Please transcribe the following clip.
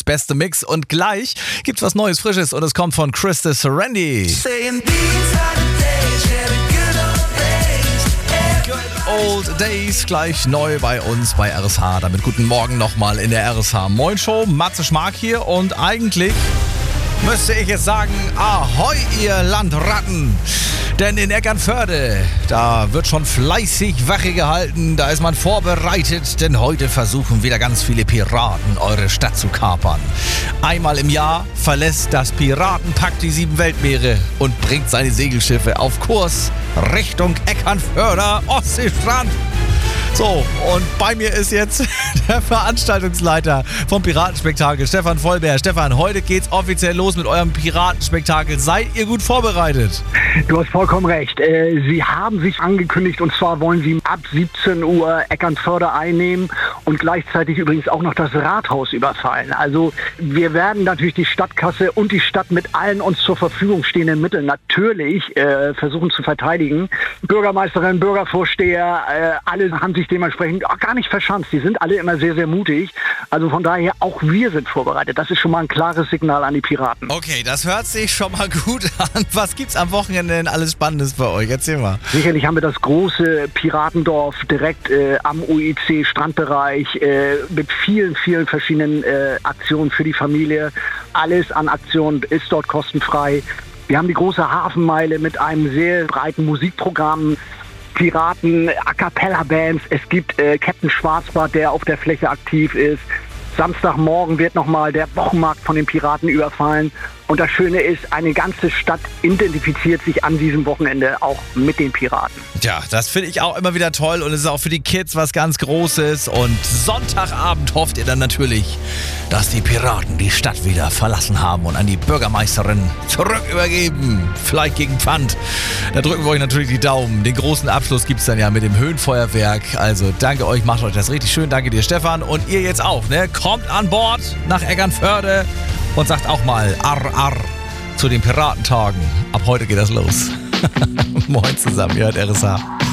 beste Mix. Und gleich gibt's was Neues, Frisches und es kommt von Krista Serendi. Old Days, gleich neu bei uns bei RSH. Damit guten Morgen nochmal in der RSH Moin Show. Matze Schmark hier und eigentlich müsste ich jetzt sagen, ahoi ihr Landratten. Denn in Eckernförde, da wird schon fleißig Wache gehalten, da ist man vorbereitet, denn heute versuchen wieder ganz viele Piraten eure Stadt zu kapern. Einmal im Jahr verlässt das Piratenpack die 7 Weltmeere und bringt seine Segelschiffe auf Kurs Richtung Eckernförder Ostseestrand. So, und bei mir ist jetzt der Veranstaltungsleiter vom Piratenspektakel, Stefan Vollbär. Stefan, heute geht's offiziell los mit eurem Piratenspektakel. Seid ihr gut vorbereitet? Du hast vollkommen recht. Sie haben sich angekündigt und zwar wollen sie ab 17 Uhr Eckernförde einnehmen und gleichzeitig übrigens auch noch das Rathaus überfallen. Also wir werden natürlich die Stadtkasse und die Stadt mit allen uns zur Verfügung stehenden Mitteln natürlich versuchen zu verteidigen. Bürgermeisterin, Bürgervorsteher, alle haben sich dementsprechend auch gar nicht verschanzt. Die sind alle immer sehr, sehr mutig. Also von daher, auch wir sind vorbereitet. Das ist schon mal ein klares Signal an die Piraten. Okay, das hört sich schon mal gut an. Was gibt's am Wochenende denn alles Spannendes bei euch? Erzähl mal. Sicherlich haben wir das große Piratendorf direkt am UIC Strandbereich mit vielen, vielen verschiedenen Aktionen für die Familie. Alles an Aktionen ist dort kostenfrei. Wir haben die große Hafenmeile mit einem sehr breiten Musikprogramm. Piraten, A-Cappella-Bands, es gibt Captain Schwarzbart, der auf der Fläche aktiv ist. Samstagmorgen wird nochmal der Wochenmarkt von den Piraten überfallen. Und das Schöne ist, eine ganze Stadt identifiziert sich an diesem Wochenende auch mit den Piraten. Ja, das finde ich auch immer wieder toll und es ist auch für die Kids was ganz Großes. Und Sonntagabend hofft ihr dann natürlich, dass die Piraten die Stadt wieder verlassen haben und an die Bürgermeisterin zurück übergeben. Vielleicht gegen Pfand. Da drücken wir euch natürlich die Daumen. Den großen Abschluss gibt es dann ja mit dem Höhenfeuerwerk. Also danke euch, macht euch das richtig schön. Danke dir, Stefan. Und ihr jetzt auch, ne? Kommt an Bord nach Eckernförde und sagt auch mal Arr, Arr zu den Piratentagen. Ab heute geht das los. Moin zusammen, ihr hört RSH.